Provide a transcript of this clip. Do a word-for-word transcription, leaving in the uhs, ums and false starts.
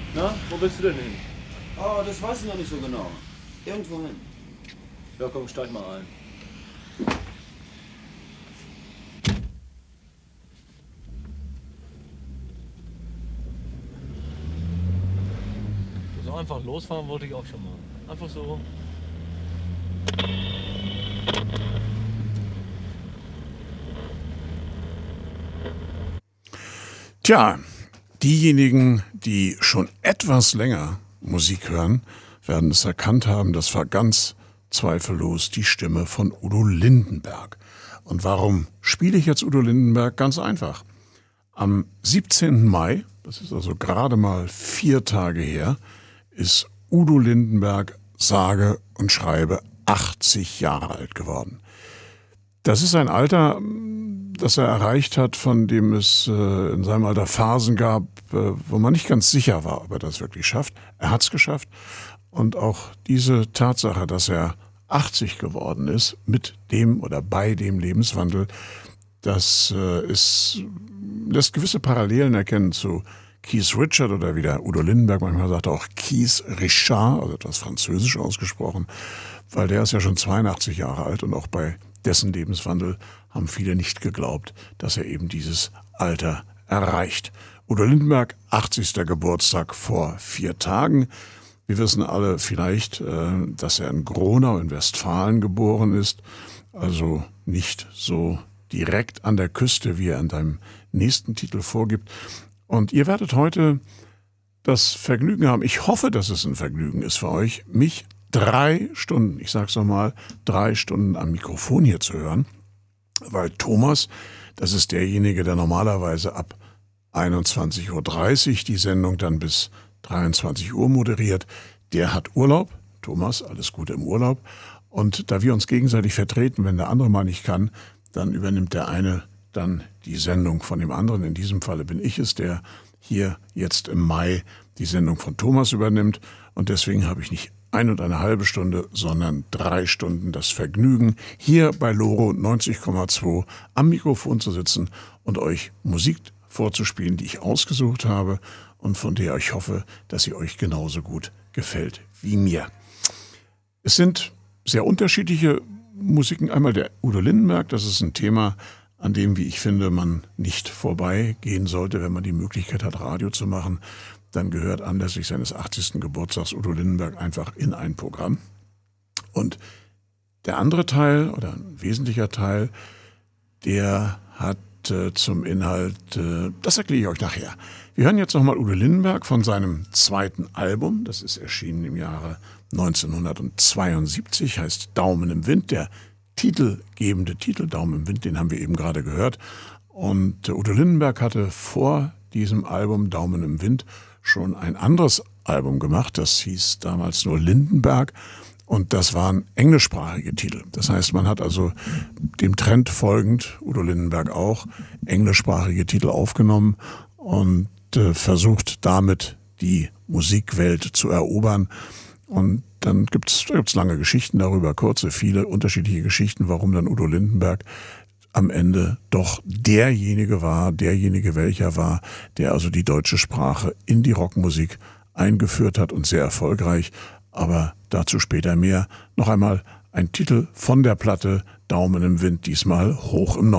Na, wo willst du denn hin? Oh, das weiß ich noch nicht so genau. Irgendwo hin. Ja, komm, steig mal ein. So einfach losfahren wollte ich auch schon mal. Einfach so. Tja, diejenigen, die schon etwas länger Musik hören, werden es erkannt haben, das war ganz zweifellos die Stimme von Udo Lindenberg. Und warum spiele ich jetzt Udo Lindenberg? Ganz einfach. Am siebzehnten Mai, das ist also gerade mal vier Tage her, ist Udo Lindenberg sage und schreibe achtzig Jahre alt geworden. Das ist ein Alter, das er erreicht hat, von dem es äh, in seinem Alter Phasen gab, äh, wo man nicht ganz sicher war, ob er das wirklich schafft. Er hat es geschafft. Und auch diese Tatsache, dass er achtzig geworden ist, mit dem oder bei dem Lebenswandel, das äh, ist, lässt gewisse Parallelen erkennen zu Keith Richard oder wie der Udo Lindenberg manchmal sagt, auch Keith Richard, also etwas französisch ausgesprochen, weil der ist ja schon zweiundachtzig Jahre alt und auch bei dessen Lebenswandel haben viele nicht geglaubt, dass er eben dieses Alter erreicht. Udo Lindenberg, achtzigster Geburtstag vor vier Tagen. Wir wissen alle vielleicht, dass er in Gronau in Westfalen geboren ist, also nicht so direkt an der Küste, wie er in deinem nächsten Titel vorgibt. Und ihr werdet heute das Vergnügen haben, ich hoffe, dass es ein Vergnügen ist für euch, mich drei Stunden, ich sag's nochmal, drei Stunden am Mikrofon hier zu hören, weil Thomas, das ist derjenige, der normalerweise ab einundzwanzig Uhr dreißig die Sendung dann bis dreiundzwanzig Uhr moderiert, der hat Urlaub. Thomas, alles Gute im Urlaub. Und da wir uns gegenseitig vertreten, wenn der andere mal nicht kann, dann übernimmt der eine dann die Sendung von dem anderen. In diesem Falle bin ich es, der hier jetzt im Mai die Sendung von Thomas übernimmt. Und deswegen habe ich nicht ein und eine halbe Stunde, sondern drei Stunden das Vergnügen, hier bei Loro neunzig Komma zwei am Mikrofon zu sitzen und euch Musik vorzuspielen, die ich ausgesucht habe und von der ich hoffe, dass sie euch genauso gut gefällt wie mir. Es sind sehr unterschiedliche Musiken. Einmal der Udo Lindenberg, das ist ein Thema, an dem, wie ich finde, man nicht vorbeigehen sollte, wenn man die Möglichkeit hat, Radio zu machen. Dann gehört anlässlich seines achtzigsten Geburtstags Udo Lindenberg einfach in ein Programm. Und der andere Teil oder ein wesentlicher Teil, der hat äh, zum Inhalt, äh, das erkläre ich euch nachher. Wir hören jetzt nochmal Udo Lindenberg von seinem zweiten Album. Das ist erschienen im Jahre neunzehnhundertzweiundsiebzig, heißt Daumen im Wind. Der titelgebende Titel, Daumen im Wind, den haben wir eben gerade gehört. Und äh, Udo Lindenberg hatte vor diesem Album Daumen im Wind schon ein anderes Album gemacht, das hieß damals nur Lindenberg und das waren englischsprachige Titel. Das heißt, man hat also dem Trend folgend, Udo Lindenberg auch, englischsprachige Titel aufgenommen und äh, versucht damit die Musikwelt zu erobern. Und dann gibt's, da gibt's lange Geschichten darüber, kurze, viele unterschiedliche Geschichten, warum dann Udo Lindenberg am Ende doch derjenige war, derjenige welcher war, der also die deutsche Sprache in die Rockmusik eingeführt hat und sehr erfolgreich. Aber dazu später mehr. Noch einmal ein Titel von der Platte Daumen im Wind, diesmal Hoch im Norden.